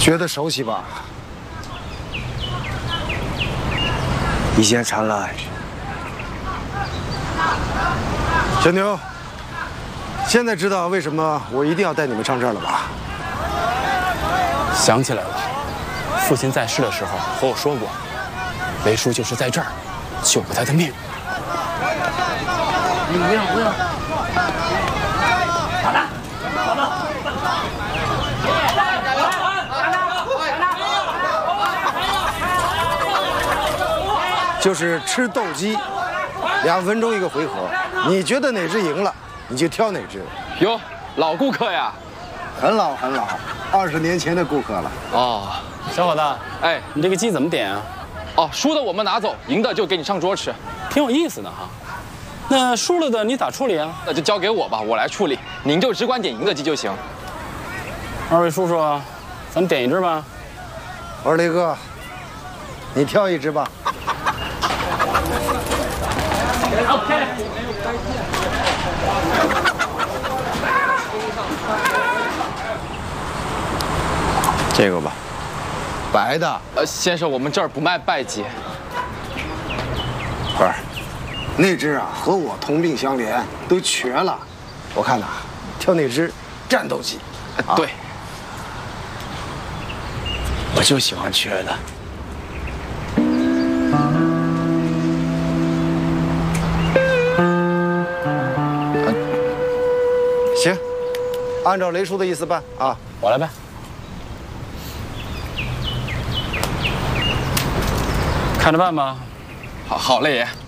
觉得熟悉吧？一线缠来，小牛，现在知道为什么我一定要带你们上这儿了吧？ 想起来了，父亲在世的时候和我说过，雷叔就是在这儿救过他的命。 你不要！好的。 就是吃斗鸡，2分钟一个回合，你觉得哪只赢了，你就挑哪只。 哟，老顾客呀， 很老，20年前的顾客了。 哦， 小伙子， 哎， 你这个鸡怎么点啊？ 哦，输的我们拿走，赢的就给你上桌吃， 挺有意思的哈。那输了的你咋处理啊？ 那就交给我吧，我来处理，您就只管点赢的鸡就行。 二位叔叔，咱点一只吧。 我说雷哥，你挑一只吧。这个吧，白的。 先生，我们这儿不卖败鸡。 不是，那只啊和我同病相怜，都瘸了。我看呐，挑那只战斗鸡。 对， 我就喜欢瘸的。行，按照雷叔的意思办啊。 我来办。看着办吧。 好嘞，爷。